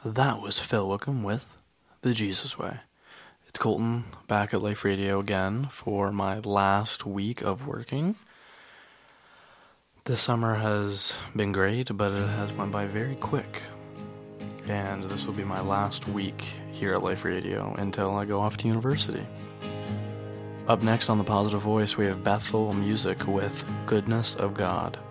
That was Phil Wickham with The Jesus Way. It's Colton back at Life Radio again for my last week of working. This summer has been great, but it has went by very quick. And this will be my last week here at Life Radio until I go off to university. Up next on The Positive Voice, we have Bethel Music with Goodness of God.